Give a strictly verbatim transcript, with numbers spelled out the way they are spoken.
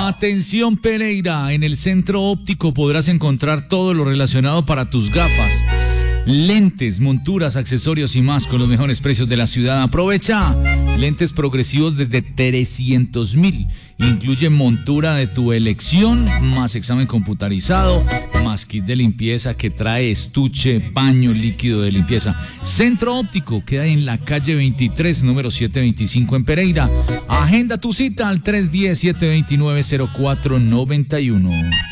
Atención Pereira, en el Centro Óptico podrás encontrar todo lo relacionado para tus gafas. Lentes, monturas, accesorios y más con los mejores precios de la ciudad. Aprovecha. Lentes progresivos desde trescientos mil. Incluye montura de tu elección, más examen computarizado, más kit de limpieza que trae estuche, paño, líquido de limpieza. Centro Óptico queda en la calle veintitrés, número setecientos veinticinco en Pereira. Agenda tu cita al tres uno cero, siete dos nueve, cero cuatro nueve uno.